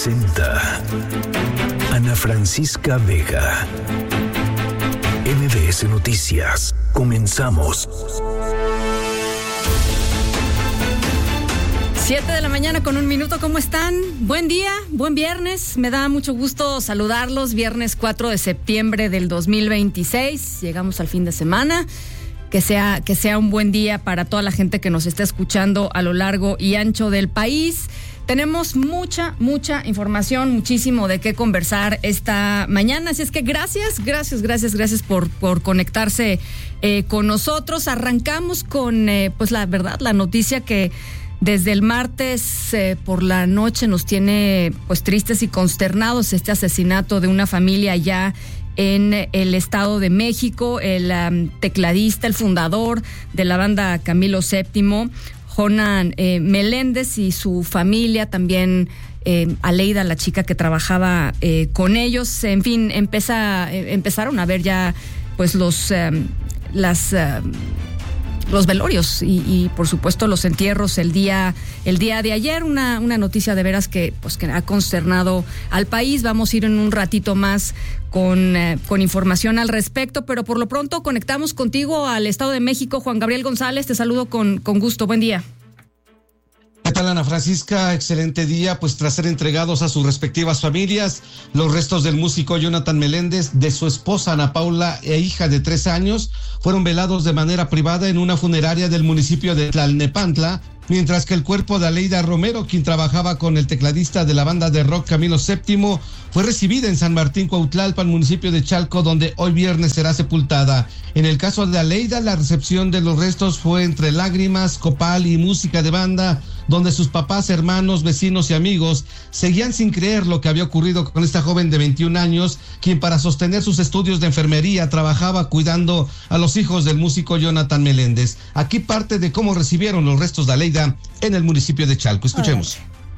presenta Ana Francisca Vega. MBS Noticias. Comenzamos. 7:01 a.m. ¿Cómo están? Buen día, buen viernes. Me da mucho gusto saludarlos. Viernes 4 de septiembre del 2026. Llegamos al fin de semana. Que sea un buen día para toda la gente que nos está escuchando a lo largo y ancho del país. Tenemos mucha información, muchísimo de qué conversar esta mañana. Así es que gracias por conectarse con nosotros. Arrancamos con, pues la verdad, la noticia que desde el martes por la noche nos tiene pues tristes y consternados, este asesinato de una familia allá en el Estado de México. El tecladista, el fundador de la banda Camilo VII, Jonan Meléndez, y su familia, también Aleida, la chica que trabajaba con ellos. En fin, empezaron a ver ya pues los velorios y por supuesto los entierros el día de ayer. Una noticia de veras que ha consternado al país. Vamos a ir en un ratito más con información al respecto, pero por lo pronto conectamos contigo al Estado de México. Juan Gabriel González, te saludo con gusto. Buen día. ¿Qué tal, Ana Francisca? Excelente día. Pues tras ser entregados a sus respectivas familias, los restos del músico Jonathan Meléndez, de su esposa Ana Paula e hija de 3 años, fueron velados de manera privada en una funeraria del municipio de Tlalnepantla, mientras que el cuerpo de Aleida Romero, quien trabajaba con el tecladista de la banda de rock Camilo VII, fue recibida en San Martín Cuautlalpan, municipio de Chalco, donde hoy viernes será sepultada. En el caso de Aleida, la recepción de los restos fue entre lágrimas, copal y música de banda, donde sus papás, hermanos, vecinos y amigos seguían sin creer lo que había ocurrido con esta joven de 21 años, quien para sostener sus estudios de enfermería trabajaba cuidando a los hijos del músico Jonathan Meléndez. Aquí parte de cómo recibieron los restos de Aleida en el municipio de Chalco. Escuchemos.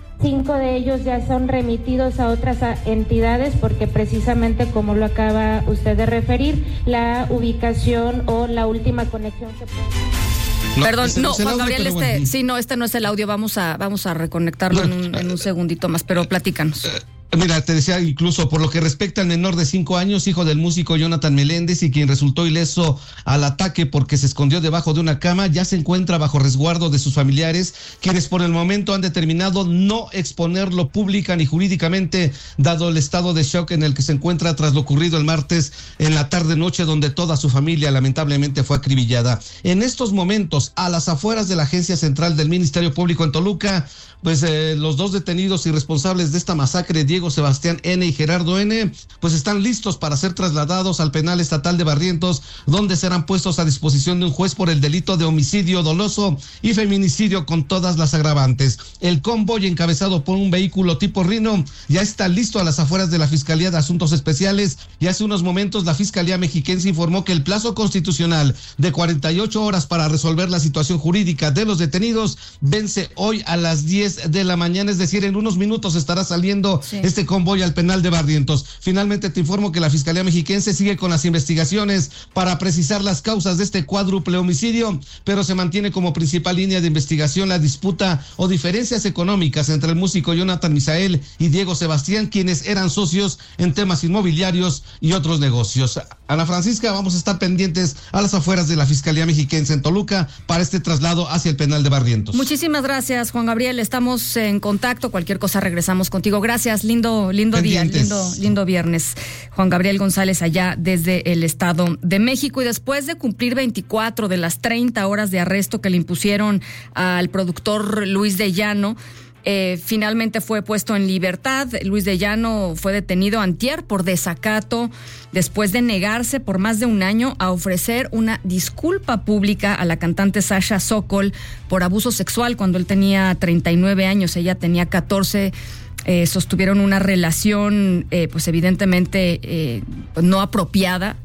5 de ellos ya son remitidos a otras entidades porque precisamente, como lo acaba usted de referir, la ubicación o la última conexión que puede... Perdón, no, Juan Gabriel, este no es el audio. Vamos a reconectarlo en un segundito más, pero platícanos. Mira, te decía, incluso por lo que respecta al menor de 5 años, hijo del músico Jonathan Meléndez, y quien resultó ileso al ataque porque se escondió debajo de una cama, ya se encuentra bajo resguardo de sus familiares, quienes por el momento han determinado no exponerlo pública ni jurídicamente, dado el estado de shock en el que se encuentra tras lo ocurrido el martes en la tarde-noche, donde toda su familia lamentablemente fue acribillada. En estos momentos, a las afueras de la Agencia Central del Ministerio Público en Toluca, pues los 2 detenidos y responsables de esta masacre, Diego Sebastián N. y Gerardo N., pues están listos para ser trasladados al penal estatal de Barrientos, donde serán puestos a disposición de un juez por el delito de homicidio doloso y feminicidio con todas las agravantes. El convoy, encabezado por un vehículo tipo Rino, ya está listo a las afueras de la Fiscalía de Asuntos Especiales, y hace unos momentos la Fiscalía Mexiquense informó que el plazo constitucional de 48 horas para resolver la situación jurídica de los detenidos vence hoy a las 10 de la mañana, es decir, en unos minutos estará saliendo este convoy al penal de Barrientos. Finalmente te informo que la Fiscalía Mexiquense sigue con las investigaciones para precisar las causas de este cuádruple homicidio, pero se mantiene como principal línea de investigación la disputa o diferencias económicas entre el músico Jonathan Misael y Diego Sebastián, quienes eran socios en temas inmobiliarios y otros negocios. Ana Francisca, vamos a estar pendientes a las afueras de la Fiscalía Mexiquense en Toluca para este traslado hacia el penal de Barrientos. Muchísimas gracias, Juan Gabriel. Estamos en contacto. Cualquier cosa regresamos contigo. Gracias. Lindo día, lindo viernes. Juan Gabriel González, allá desde el Estado de México. Y después de cumplir 24 de las 30 horas de arresto que le impusieron al productor Luis de Llano, finalmente fue puesto en libertad. Luis de Llano fue detenido antier por desacato después de negarse por más de un año a ofrecer una disculpa pública a la cantante Sasha Sokol por abuso sexual cuando él tenía 39 años, ella tenía 14. Sostuvieron una relación pues evidentemente no apropiada,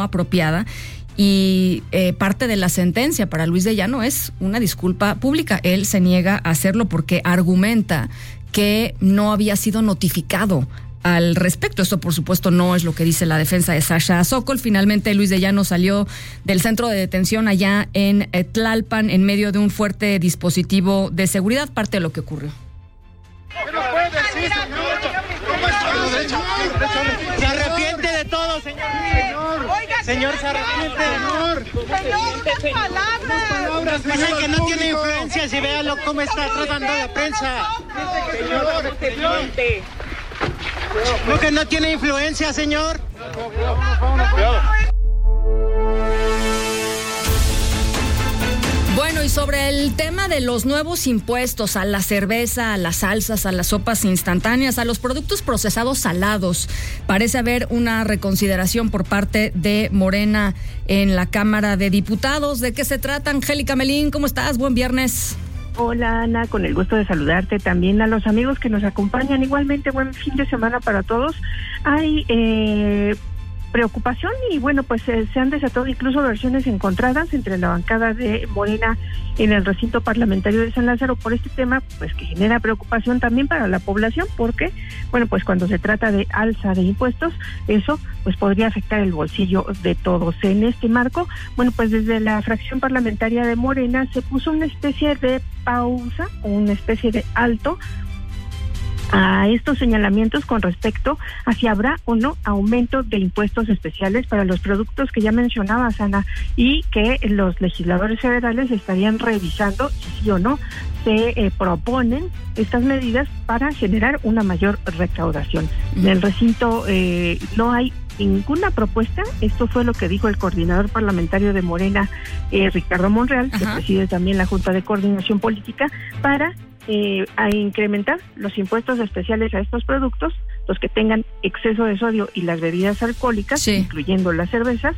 y parte de la sentencia para Luis de Llano es una disculpa pública. Él se niega a hacerlo porque argumenta que no había sido notificado al respecto. Esto, por supuesto, no es lo que dice la defensa de Sasha Sokol. Finalmente, Luis de Llano salió del centro de detención allá en Tlalpan en medio de un fuerte dispositivo de seguridad, parte de lo que ocurrió. ¿Qué nos puede decir, señor? Señor, se arrepiente. Señor, unas palabras. Pues es que no tiene influencia, si véalo cómo está tratando la prensa. Señor, no, que no tiene influencia, señor. Bueno, y sobre el tema de los nuevos impuestos a la cerveza, a las salsas, a las sopas instantáneas, a los productos procesados salados, parece haber una reconsideración por parte de Morena en la Cámara de Diputados. ¿De qué se trata? Angélica Melín, ¿cómo estás? Buen viernes. Hola, Ana, con el gusto de saludarte, también a los amigos que nos acompañan. Igualmente, buen fin de semana para todos. Hay preocupación y bueno, pues se han desatado incluso versiones encontradas entre la bancada de Morena en el recinto parlamentario de San Lázaro por este tema, pues que genera preocupación también para la población, porque bueno, pues cuando se trata de alza de impuestos, eso pues podría afectar el bolsillo de todos. En este marco, bueno, pues desde la fracción parlamentaria de Morena se puso una especie de pausa, una especie de alto a estos señalamientos con respecto a si habrá o no aumento de impuestos especiales para los productos que ya mencionabas, Ana, y que los legisladores federales estarían revisando si sí o no se proponen estas medidas para generar una mayor recaudación. En el recinto no hay ninguna propuesta. Esto fue lo que dijo el coordinador parlamentario de Morena, Ricardo Monreal, que preside también la Junta de Coordinación Política, para a incrementar los impuestos especiales a estos productos, los que tengan exceso de sodio y las bebidas alcohólicas, incluyendo las cervezas,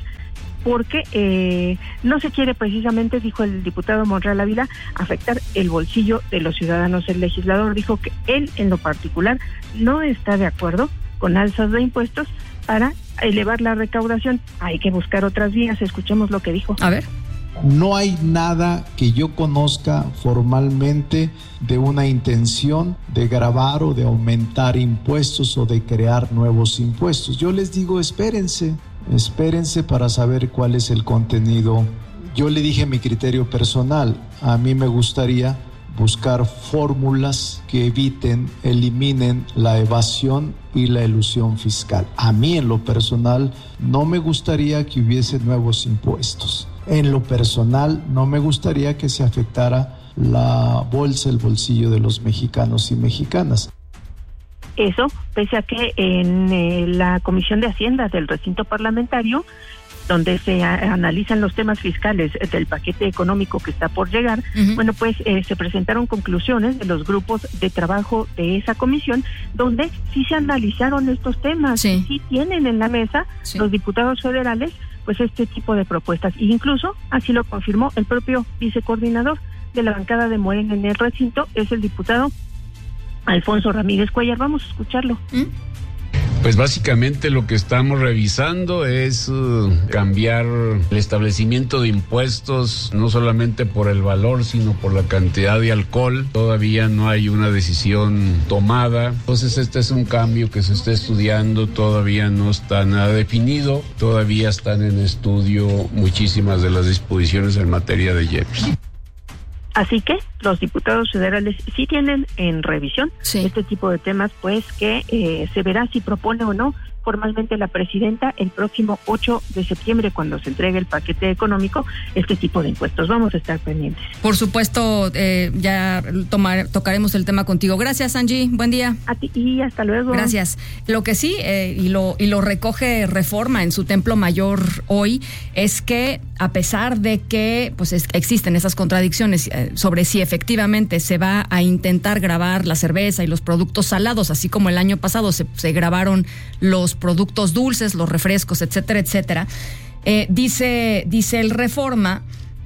porque no se quiere precisamente, dijo el diputado Monreal Ávila, afectar el bolsillo de los ciudadanos. El legislador dijo que él, en lo particular, no está de acuerdo con alzas de impuestos para elevar la recaudación. Hay que buscar otras vías. Escuchemos lo que dijo. A ver. No hay nada que yo conozca formalmente de una intención de gravar o de aumentar impuestos o de crear nuevos impuestos. Yo les digo, espérense para saber cuál es el contenido. Yo le dije mi criterio personal, a mí me gustaría buscar fórmulas que eliminen la evasión y la elusión fiscal. A mí en lo personal no me gustaría que hubiese nuevos impuestos. En lo personal no me gustaría que se afectara la bolsa, el bolsillo de los mexicanos y mexicanas. Eso, pese a que en la Comisión de Hacienda del recinto parlamentario, donde se analizan los temas fiscales del paquete económico que está por llegar, bueno, pues se presentaron conclusiones de los grupos de trabajo de esa comisión, donde sí se analizaron estos temas, sí tienen en la mesa los diputados federales pues este tipo de propuestas, e incluso así lo confirmó el propio vicecoordinador de la bancada de Morena en el recinto, es el diputado Alfonso Ramírez Cuellar. Vamos a escucharlo. Pues básicamente lo que estamos revisando es cambiar el establecimiento de impuestos, no solamente por el valor, sino por la cantidad de alcohol. Todavía no hay una decisión tomada. Entonces este es un cambio que se está estudiando, todavía no está nada definido. Todavía están en estudio muchísimas de las disposiciones en materia de IEPS. Así que los diputados federales sí tienen en revisión este tipo de temas, pues que se verá si propone o no formalmente la presidenta el próximo 8 de septiembre, cuando se entregue el paquete económico, este tipo de impuestos. Vamos a estar pendientes. Por supuesto, ya tocaremos el tema contigo. Gracias, Angie. Buen día. A ti y hasta luego. Gracias. Lo que sí, y lo recoge Reforma en su templo mayor hoy, es que a pesar de que pues existen esas contradicciones sobre si efectivamente se va a intentar gravar la cerveza y los productos salados, así como el año pasado se gravaron los productos dulces, los refrescos, etcétera, etcétera, dice el Reforma,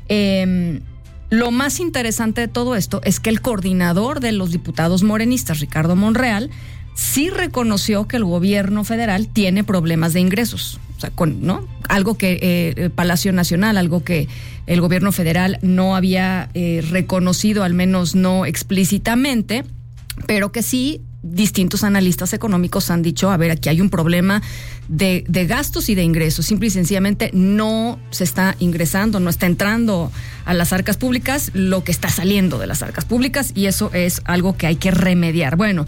lo más interesante de todo esto es que el coordinador de los diputados morenistas, Ricardo Monreal, sí reconoció que el gobierno federal tiene problemas de ingresos, o sea, ¿no? Algo que Palacio Nacional, algo que el gobierno federal no había reconocido, al menos no explícitamente, pero que sí distintos analistas económicos han dicho, a ver, aquí hay un problema de gastos y de ingresos. Simple y sencillamente no se está ingresando, no está entrando a las arcas públicas lo que está saliendo de las arcas públicas, y eso es algo que hay que remediar. Bueno,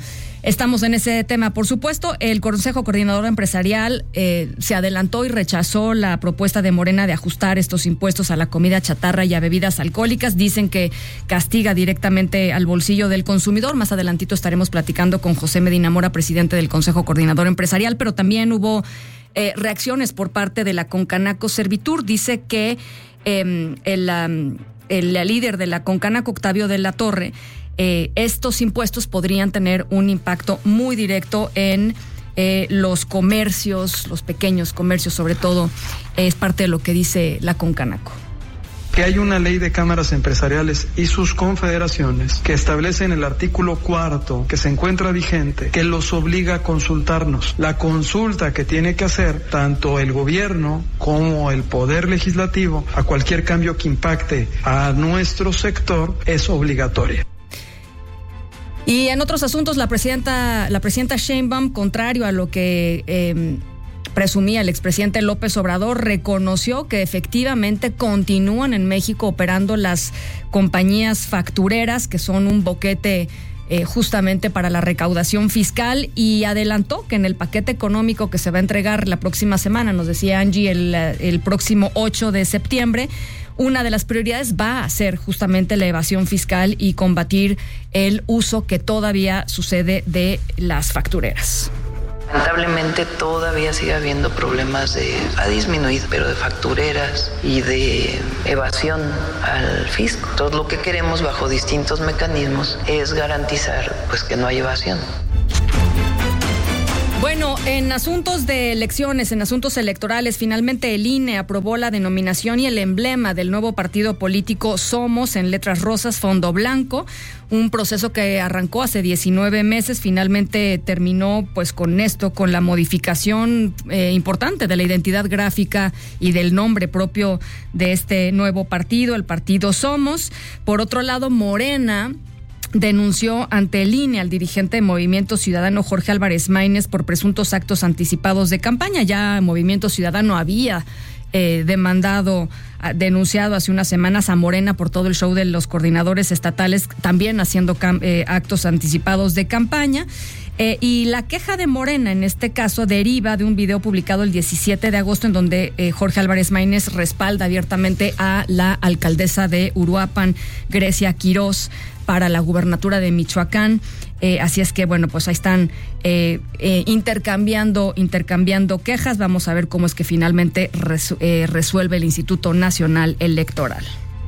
Estamos en ese tema, por supuesto. El Consejo Coordinador Empresarial se adelantó y rechazó la propuesta de Morena de ajustar estos impuestos a la comida chatarra y a bebidas alcohólicas. Dicen que castiga directamente al bolsillo del consumidor. Más adelantito estaremos platicando con José Medina Mora, presidente del Consejo Coordinador Empresarial, pero también hubo reacciones por parte de la Concanaco Servitur. Dice que el líder de la Concanaco, Octavio de la Torre, estos impuestos podrían tener un impacto muy directo en los comercios, los pequeños comercios, sobre todo. Es parte de lo que dice la Concanaco. Que hay una ley de cámaras empresariales y sus confederaciones que establece en el artículo 4, que se encuentra vigente, que los obliga a consultarnos. La consulta que tiene que hacer tanto el gobierno como el poder legislativo a cualquier cambio que impacte a nuestro sector es obligatoria. Y en otros asuntos, la presidenta Sheinbaum, contrario a lo que presumía el expresidente López Obrador, reconoció que efectivamente continúan en México operando las compañías factureras, que son un boquete justamente para la recaudación fiscal, y adelantó que en el paquete económico que se va a entregar la próxima semana, nos decía Angie, el próximo 8 de septiembre, una de las prioridades va a ser justamente la evasión fiscal y combatir el uso que todavía sucede de las factureras. Lamentablemente todavía sigue habiendo problemas ha disminuido, pero de factureras y de evasión al fisco. Todo lo que queremos bajo distintos mecanismos es garantizar pues que no hay evasión. Bueno, en asuntos de elecciones, en asuntos electorales, finalmente el INE aprobó la denominación y el emblema del nuevo partido político Somos, en letras rosas, fondo blanco, un proceso que arrancó hace 19 meses, finalmente terminó pues con esto, con la modificación importante de la identidad gráfica y del nombre propio de este nuevo partido, el partido Somos. Por otro lado, Morena denunció ante el INE al dirigente de Movimiento Ciudadano, Jorge Álvarez Maínez, por presuntos actos anticipados de campaña. Ya Movimiento Ciudadano había denunciado hace unas semanas a Morena por todo el show de los coordinadores estatales, también haciendo actos anticipados de campaña. Y la queja de Morena, en este caso, deriva de un video publicado el 17 de agosto en donde Jorge Álvarez Maínez respalda abiertamente a la alcaldesa de Uruapan, Grecia Quirós, para la gubernatura de Michoacán. Así es que, bueno, pues ahí están intercambiando quejas. Vamos a ver cómo es que finalmente resuelve el Instituto Nacional Electoral.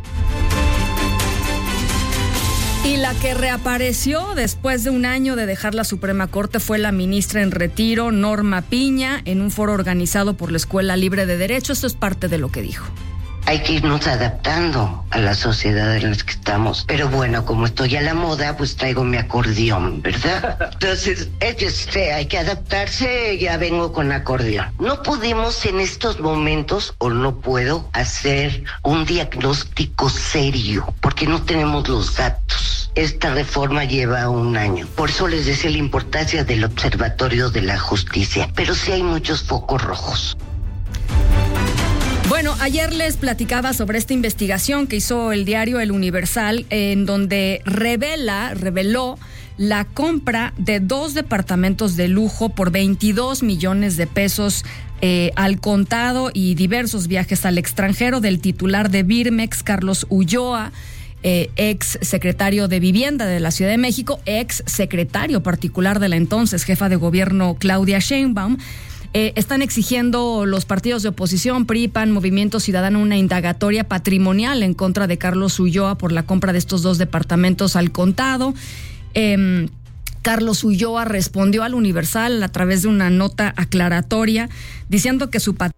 Y la que reapareció después de un año de dejar la Suprema Corte fue la ministra en retiro, Norma Piña, en un foro organizado por la Escuela Libre de Derecho. Esto es parte de lo que dijo. Hay que irnos adaptando a la sociedad en la que estamos. Pero bueno, como estoy a la moda, pues traigo mi acordeón, ¿verdad? Entonces, hay que adaptarse, ya vengo con acordeón. No pudimos en estos momentos, o no puedo, hacer un diagnóstico serio, porque no tenemos los datos. Esta reforma lleva un año. Por eso les decía la importancia del Observatorio de la Justicia. Pero sí hay muchos focos rojos. Bueno, ayer les platicaba sobre esta investigación que hizo el diario El Universal, en donde reveló la compra de 2 departamentos de lujo por 22 millones de pesos al contado y diversos viajes al extranjero del titular de Birmex, Carlos Ulloa, ex secretario de Vivienda de la Ciudad de México, ex secretario particular de la entonces jefa de gobierno Claudia Sheinbaum. Están exigiendo los partidos de oposición, PRI, PAN, Movimiento Ciudadano, una indagatoria patrimonial en contra de Carlos Ulloa por la compra de estos 2 departamentos al contado. Carlos Ulloa respondió al Universal a través de una nota aclaratoria diciendo que su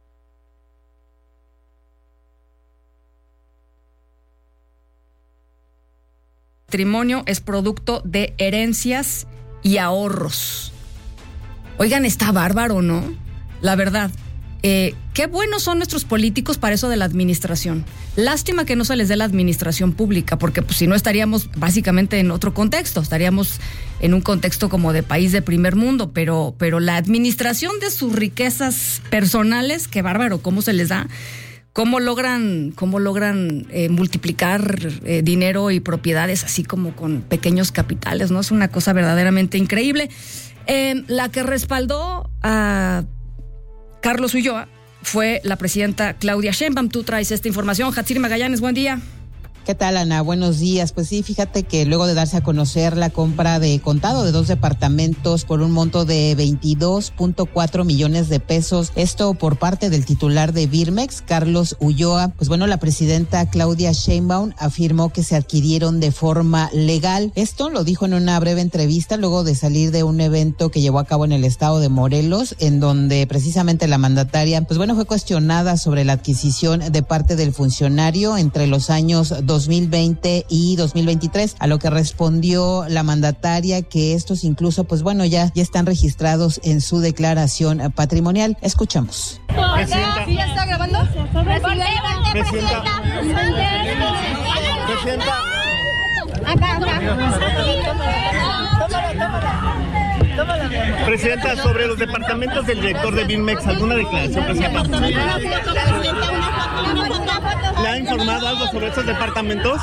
patrimonio es producto de herencias y ahorros. Oigan, está bárbaro, ¿no? La verdad, qué buenos son nuestros políticos para eso de la administración. Lástima que no se les dé la administración pública, porque pues, si no estaríamos básicamente en otro contexto, estaríamos en un contexto como de país de primer mundo, pero la administración de sus riquezas personales, qué bárbaro, cómo se les da ¿Cómo logran multiplicar dinero y propiedades así como con pequeños capitales, ¿no? Es una cosa verdaderamente increíble. La que respaldó a Carlos Ulloa fue la presidenta Claudia Sheinbaum. Tú traes esta información. Hatsiri Magallanes, buen día. ¿Qué tal, Ana? Buenos días. Pues sí, fíjate que luego de darse a conocer la compra de contado de 2 departamentos por un monto de 22.4 millones de pesos, esto por parte del titular de Birmex, Carlos Ulloa, pues bueno, la presidenta Claudia Sheinbaum afirmó que se adquirieron de forma legal. Esto lo dijo en una breve entrevista luego de salir de un evento que llevó a cabo en el estado de Morelos, en donde precisamente la mandataria, pues bueno, fue cuestionada sobre la adquisición de parte del funcionario entre los años 2020 y 2023, a lo que respondió la mandataria que estos incluso, pues bueno, ya están registrados en su declaración patrimonial. Escuchamos. Presidenta. ¿Sí está grabando? Presidenta. Presidenta, sobre los departamentos del director de Birmex, ¿alguna declaración, presidenta? ¿Le ha informado algo sobre estos departamentos?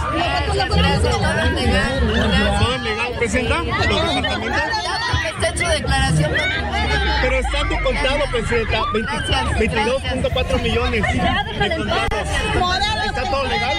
¿Todo es legal, presidenta? ¿Los departamentos? Está en su declaración. Pero está en tu contado, presidenta, 22.4 millones de contados. ¿Está todo legal?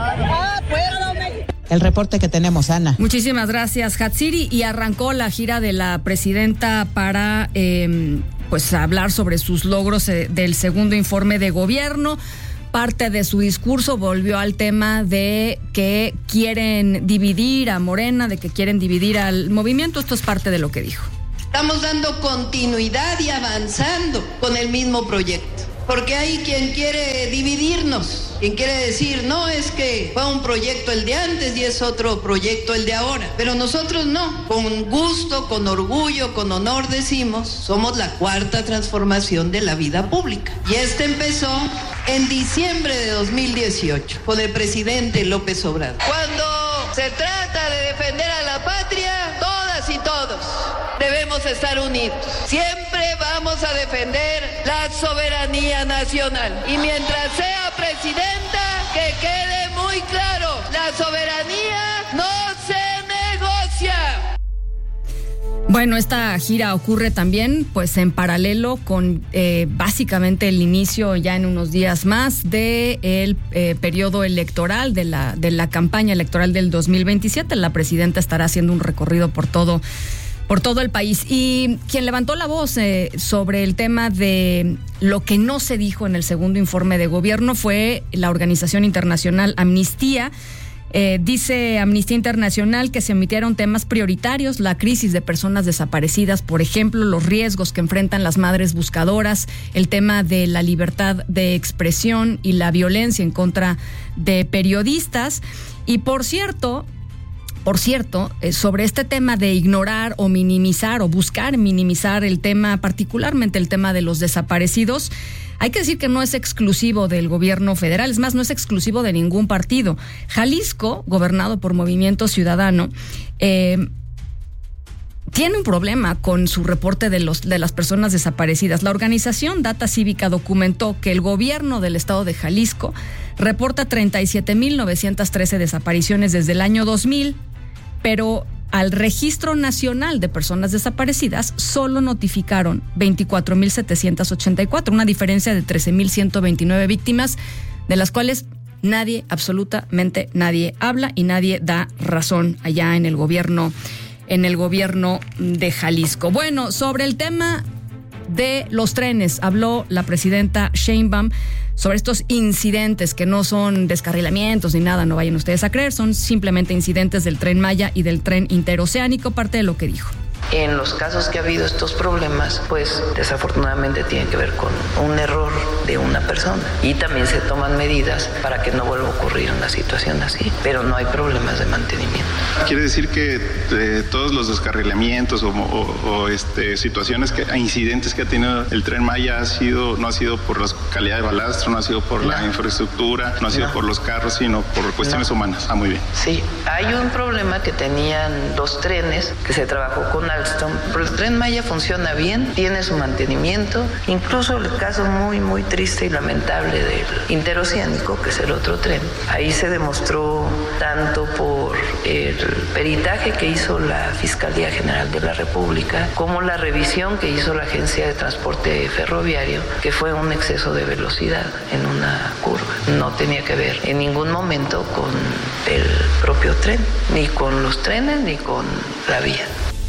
El reporte que tenemos, Ana. Muchísimas gracias, Hatsiri. Y arrancó la gira de la presidenta para pues hablar sobre sus logros del segundo informe de gobierno. Parte de su discurso volvió al tema de que quieren dividir a Morena, de que quieren dividir al movimiento. Esto es parte de lo que dijo. Estamos dando continuidad y avanzando con el mismo proyecto. Porque hay quien quiere dividirnos, quien quiere decir, no, es que fue un proyecto el de antes y es otro proyecto el de ahora. Pero nosotros no, con gusto, con orgullo, con honor decimos, somos la cuarta transformación de la vida pública. Y empezó en diciembre de 2018 con el presidente López Obrador. Cuando se trata de defender a la patria, todas y todos debemos estar unidos. Siempre vamos a defender la soberanía nacional. Y mientras sea presidenta, que quede muy claro, la soberanía no se negocia. Bueno, esta gira ocurre también pues en paralelo con básicamente el inicio ya en unos días más del periodo electoral, de la campaña electoral del 2027. La presidenta estará haciendo un recorrido por todo el país. Y quien levantó la voz sobre el tema de lo que no se dijo en el segundo informe de gobierno fue la organización internacional Amnistía. Dice Amnistía Internacional que se omitieron temas prioritarios, la crisis de personas desaparecidas, por ejemplo, los riesgos que enfrentan las madres buscadoras, el tema de la libertad de expresión y la violencia en contra de periodistas. Y por cierto, sobre este tema de ignorar o minimizar o buscar minimizar el tema, particularmente el tema de los desaparecidos, hay que decir que no es exclusivo del gobierno federal, es más, no es exclusivo de ningún partido. Jalisco, gobernado por Movimiento Ciudadano, tiene un problema con su reporte de las personas desaparecidas. La organización Data Cívica documentó que el gobierno del estado de Jalisco reporta 37,913 desapariciones desde el año 2000, pero al Registro Nacional de Personas Desaparecidas solo notificaron 24,784, una diferencia de 13,129 víctimas, de las cuales nadie, absolutamente nadie habla y nadie da razón allá en el gobierno de Jalisco. Bueno, sobre el tema de los trenes habló la presidenta Sheinbaum sobre estos incidentes que no son descarrilamientos ni nada, no vayan ustedes a creer, son simplemente incidentes del Tren Maya y del Tren Interoceánico, parte de lo que dijo. En los casos que ha habido estos problemas, pues desafortunadamente tienen que ver con un error de una persona y también se toman medidas para que no vuelva a ocurrir una situación así, pero no hay problemas de mantenimiento. Quiere decir que todos los descarrilamientos o situaciones incidentes que ha tenido el Tren Maya no ha sido por la calidad de balastro, no ha sido por la infraestructura, no ha sido por los carros, sino por cuestiones humanas. Muy bien. Sí, hay un problema que tenían 2 trenes que se trabajó con Alstom. Pero el Tren Maya funciona bien, tiene su mantenimiento, incluso el caso muy, muy triste y lamentable del Interoceánico, que es el otro tren. Ahí se demostró tanto por el peritaje que hizo la Fiscalía General de la República, como la revisión que hizo la Agencia de Transporte Ferroviario, que fue un exceso de velocidad en una curva. No tenía que ver en ningún momento con el propio tren, ni con los trenes, ni con la vía.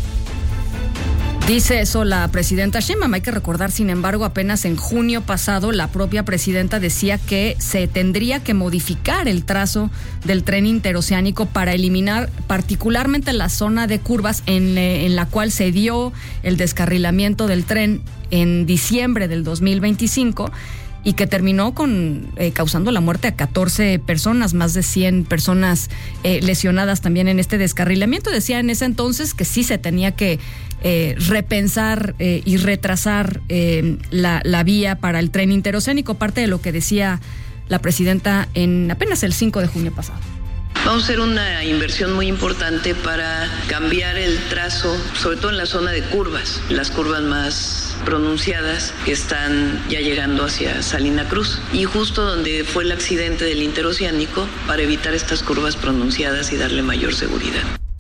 Dice eso la presidenta Sheinbaum. Hay que recordar, sin embargo, apenas en junio pasado la propia presidenta decía que se tendría que modificar el trazo del tren interoceánico para eliminar particularmente la zona de curvas en la cual se dio el descarrilamiento del tren en diciembre del 2025 y que terminó causando la muerte a 14 personas, más de 100 personas lesionadas también en este descarrilamiento. Decía en ese entonces que sí se tenía que repensar y retrasar la vía para el tren interoceánico, parte de lo que decía la presidenta en apenas el 5 de junio pasado. Vamos a hacer una inversión muy importante para cambiar el trazo, sobre todo en la zona de curvas, las curvas más pronunciadas que están ya llegando hacia Salina Cruz, y justo donde fue el accidente del Interoceánico, para evitar estas curvas pronunciadas y darle mayor seguridad.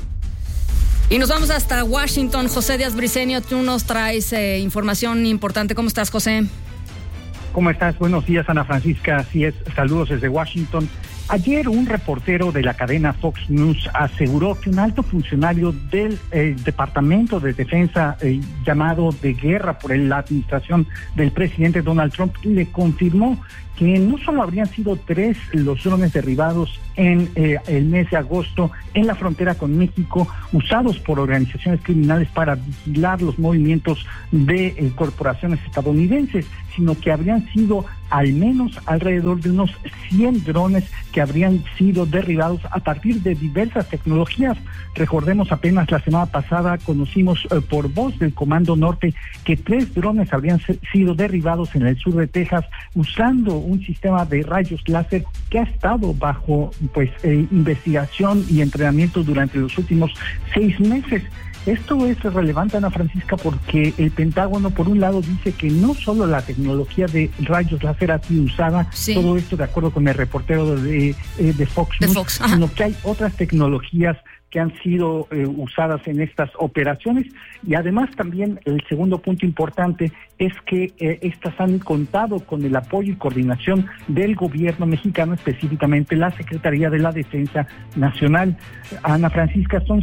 Y nos vamos hasta Washington. José Díaz Briceño, tú nos traes información importante. ¿Cómo estás, José? ¿Cómo estás? Buenos días, Ana Francisca. Así es, saludos desde Washington. Ayer un reportero de la cadena Fox News aseguró que un alto funcionario del Departamento de Defensa llamado de guerra por la administración del presidente Donald Trump le confirmó que no solo habrían sido 3 los drones derribados en el mes de agosto en la frontera con México, usados por organizaciones criminales para vigilar los movimientos de corporaciones estadounidenses, sino que habrían sido al menos alrededor de unos 100 drones que habrían sido derribados a partir de diversas tecnologías. Recordemos, apenas la semana pasada conocimos por voz del Comando Norte que 3 drones habrían sido derribados en el sur de Texas usando un sistema de rayos láser que ha estado bajo investigación y entrenamiento durante los últimos 6 meses. Esto es relevante, Ana Francisca, porque el Pentágono, por un lado, dice que no solo la tecnología de rayos láser ha sido usada, sí, todo esto de acuerdo con el reportero de Fox News, sino que hay otras tecnologías que han sido usadas en estas operaciones, y además también el segundo punto importante es que estas han contado con el apoyo y coordinación del gobierno mexicano, específicamente la Secretaría de la Defensa Nacional. Ana Francisca, son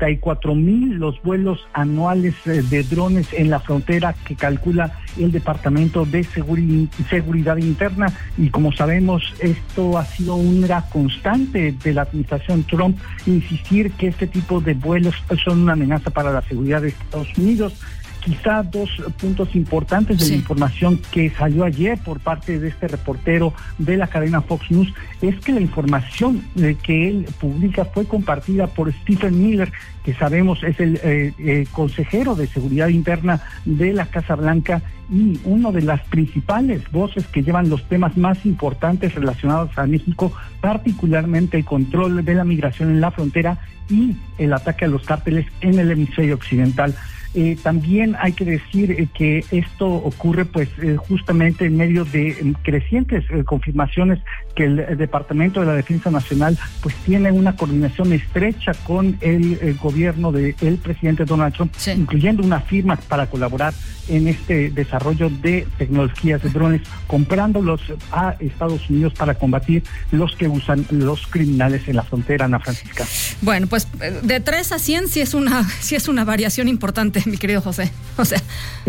54,000 los vuelos anuales de drones en la frontera que calcula el Departamento de Seguridad Interna, y como sabemos esto ha sido una constante de la administración Trump, insistir que este tipo de vuelos son una amenaza para la seguridad de Estados Unidos. Quizá 2 puntos importantes de la información que salió ayer por parte de este reportero de la cadena Fox News es que la información que él publica fue compartida por Stephen Miller, que sabemos es el consejero de Seguridad Interna de la Casa Blanca y una de las principales voces que llevan los temas más importantes relacionados a México, particularmente el control de la migración en la frontera y el ataque a los cárteles en el hemisferio occidental. También hay que decir que esto ocurre justamente en medio de crecientes confirmaciones que el Departamento de la Defensa Nacional tiene una coordinación estrecha con el gobierno del presidente Donald Trump, incluyendo una firma para colaborar en este desarrollo de tecnologías de drones, comprándolos a Estados Unidos para combatir los que usan los criminales en la frontera, Ana Francisca. Bueno, pues de 3 a 100 sí es una variación importante, mi querido José. O sea,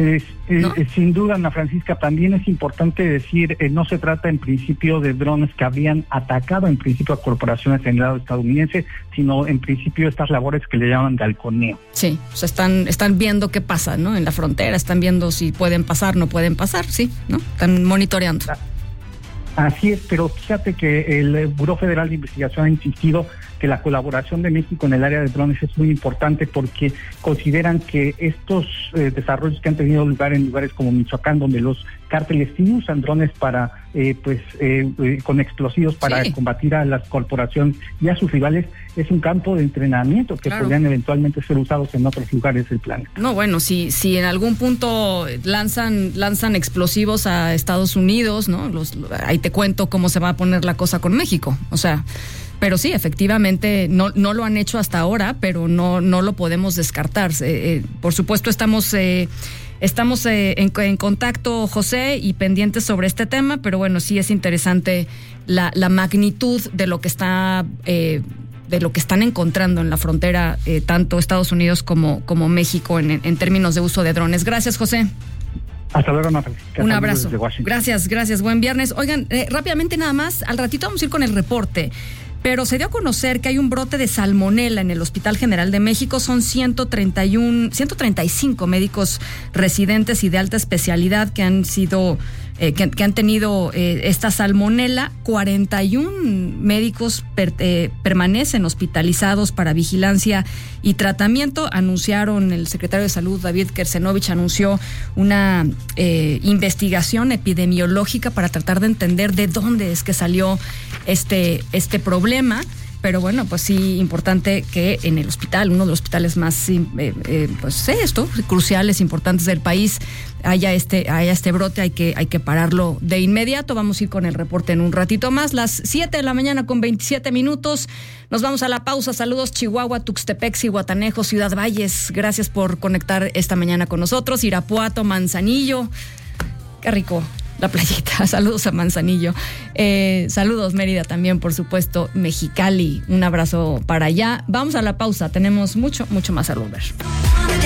¿no? Sin duda, Ana Francisca, también es importante decir, no se trata en principio de drones que habrían atacado en principio a corporaciones en el lado estadounidense, sino en principio estas labores que le llaman de halconeo. Sí, o sea, están viendo qué pasa, ¿no? En la frontera, están viendo si pueden pasar, no pueden pasar, sí, ¿no? Están monitoreando. Así es, pero fíjate que el Buró Federal de Investigación ha insistido que la colaboración de México en el área de drones es muy importante porque consideran que estos desarrollos que han tenido lugar en lugares como Michoacán, donde los cárteles sí usan drones para con explosivos para combatir a las corporaciones y a sus rivales, es un campo de entrenamiento que podrían eventualmente ser usados en otros lugares del planeta. No, bueno, si en algún punto lanzan explosivos a Estados Unidos, ¿no? Ahí te cuento cómo se va a poner la cosa con México. O sea, pero sí, efectivamente, no lo han hecho hasta ahora, pero no lo podemos descartar. Por supuesto, estamos en contacto, José, y pendientes sobre este tema, pero bueno, sí es interesante la magnitud de lo que está de lo que están encontrando en la frontera, tanto Estados Unidos como México en términos de uso de drones. Gracias, José. Hasta luego, Ana Francisca. Un abrazo. Gracias. Buen viernes. Oigan, rápidamente nada más, al ratito vamos a ir con el reporte. Pero se dio a conocer que hay un brote de salmonela en el Hospital General de México. Son 135 médicos residentes y de alta especialidad que han sido que han tenido esta salmonela. 41 médicos permanecen hospitalizados para vigilancia y tratamiento. Anunciaron, el secretario de Salud, David Kersenovich, anunció una investigación epidemiológica para tratar de entender de dónde es que salió este problema. Pero bueno, pues sí, importante que en el hospital, uno de los hospitales más cruciales, importantes del país, haya este brote. Hay que pararlo de inmediato. Vamos a ir con el reporte en un ratito más. Las 7:27 a.m. Nos vamos a la pausa. Saludos Chihuahua, Tuxtepec, Zihuatanejo, Ciudad Valles. Gracias por conectar esta mañana con nosotros. Irapuato, Manzanillo. Qué rico la playita. Saludos a Manzanillo. Saludos Mérida también, por supuesto. Mexicali, un abrazo para allá. Vamos a la pausa. Tenemos mucho más a volver.